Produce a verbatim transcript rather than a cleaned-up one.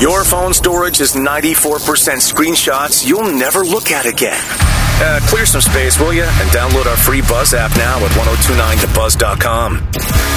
Your phone storage is ninety-four percent screenshots you'll never look at again. Uh, clear some space, will you? And download our free Buzz app now at ten twenty-nine the buzz dot com.